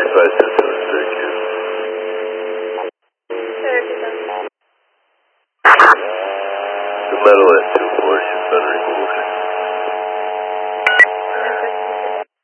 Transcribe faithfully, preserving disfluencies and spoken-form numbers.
five seven seven, Syracuse. Syracuse. The metal at two